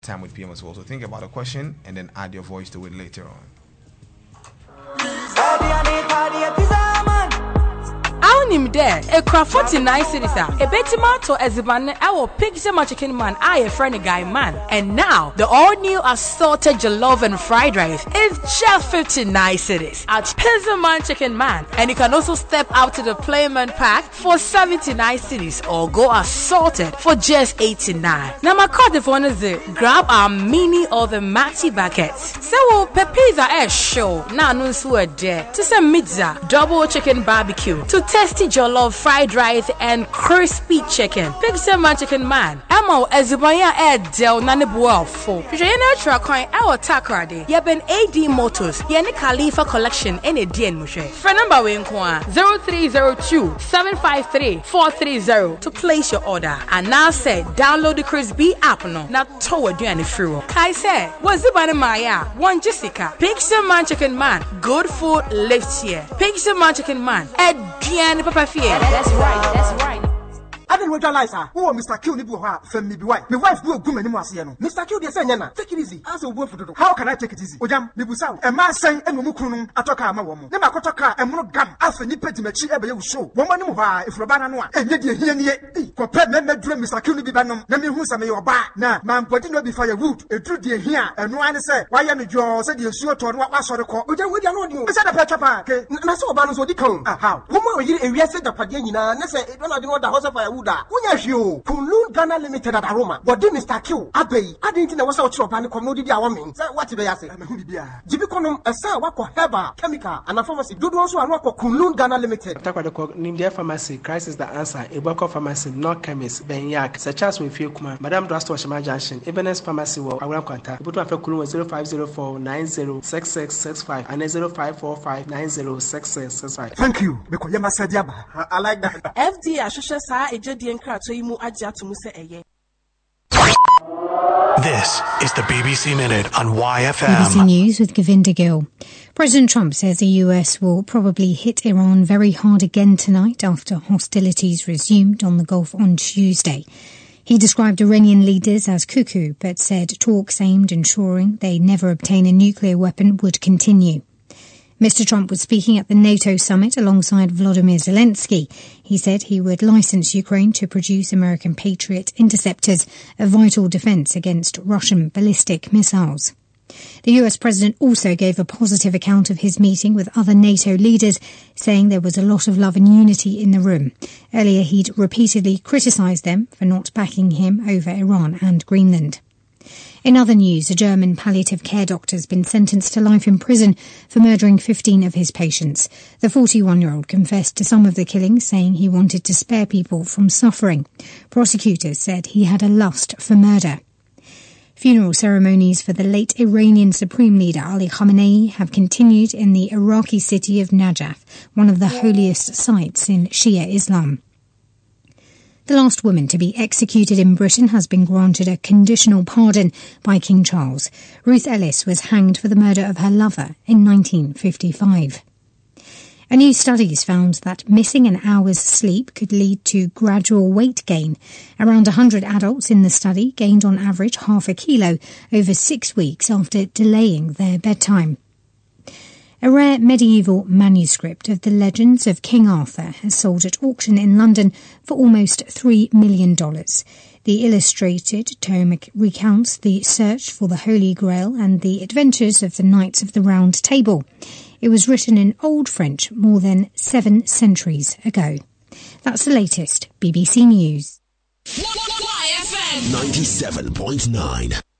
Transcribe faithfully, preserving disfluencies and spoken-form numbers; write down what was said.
time with P M as well. So think about a question and then add your voice to it later on. Him there, a craft forty-nine cities are a betimato as a man, our Pixel Chicken Man, I a friendly guy man. And now the all new assorted jollof and fried rice is just fifty-nine cities at Pixel Chicken Man. And you can also step out to the Playman pack for seventy-nine cities or go assorted for just eighty-nine. Now my card if one is it, grab our mini or the maxi buckets. So pepizza air show now no swear there to some pizza, double chicken barbecue to test jollof, fried rice, and crispy chicken. Pixel Man Chicken Man. Amo ezubanya air del nanebua fo. Jayena tra coin our takrade. Yeben A D Motors. Yeni Khalifa collection in a D N mushe. For number we inquire zero three zero two seven five three four three zero to place your order. And now say download the Crispy app no. Not toward you any free. Kai say was the Maya one Jessica. Pixel Man Chicken Man. Good food lives here. Pixel Man Chicken Man. Edian Papa Fear. That's right, that's right. I didn't realize her. Oh, Mister Q, you have from me, wife. My wife will go anymore. Mister Q, they say, take it easy. As a word for the how can I take it easy? Ojam, Nibusa, a man saying, and Mukunum, Atoka, my woman. Never Kotaka, and Mono Gam, after Nipetimachi, ever show. Woman, if Rabana, and yet you hear me, compare me, dream, Mister Q, Bibanum, Nami Husa, may your bar. Now, man, putting no be firewood, a true dear here, and no one say, why am you said you sure to what was sort of call? Ojam, we don't know. Is that a petrapa? And I saw Banus what you come. How? Woman, you said the Padina, and I said, I don't know the house of firewood. Kunlun Ghana Limited at Aroma. But then Mister Q, Abbey, I didn't know what's out of and commodity. I want what did I say? I'm a hoodie. Jibiconum, a sa wako herba, chemical, and a pharmacy. Do also a wako Kunlun Ghana Limited. Talk about the Nimdia Pharmacy, Christ is the answer. A Boko Pharmacy, not chemist, Ben Yak, such as we feel Kuma, Madame Drasto Shama Junction, Ebenezer Pharmacy, or I will contact. Put my Kulu zero five zero four nine zero six six six five and zero five four five nine zero six six six five. Thank you, because Yama Sadiaba. I like that. F D A Shusha Sa, a Jedi and Krat, so you move Aja to Musa Eye. This is the B B C Minute on Y F M. B B C News with Govinda Gill. President Trump says the U S will probably hit Iran very hard again tonight after hostilities resumed on the Gulf on Tuesday. He described Iranian leaders as cuckoo, but said talks aimed ensuring they never obtain a nuclear weapon would continue. Mister Trump was speaking at the NATO summit alongside Volodymyr Zelensky. He said he would license Ukraine to produce American Patriot interceptors, a vital defense against Russian ballistic missiles. The U S president also gave a positive account of his meeting with other NATO leaders, saying there was a lot of love and unity in the room. Earlier, he'd repeatedly criticised them for not backing him over Iran and Greenland. In other news, a German palliative care doctor has been sentenced to life in prison for murdering fifteen of his patients. The forty-one-year-old confessed to some of the killings, saying he wanted to spare people from suffering. Prosecutors said he had a lust for murder. Funeral ceremonies for the late Iranian Supreme Leader Ali Khamenei have continued in the Iraqi city of Najaf, one of the holiest sites in Shia Islam. The last woman to be executed in Britain has been granted a conditional pardon by King Charles. Ruth Ellis was hanged for the murder of her lover in nineteen fifty-five. A new study has found that missing an hour's sleep could lead to gradual weight gain. Around one hundred adults in the study gained on average half a kilo over six weeks after delaying their bedtime. A rare medieval manuscript of the legends of King Arthur has sold at auction in London for almost three million dollars. The illustrated tome recounts the search for the Holy Grail and the adventures of the Knights of the Round Table. It was written in Old French more than seven centuries ago. That's the latest B B C News. ninety-seven point nine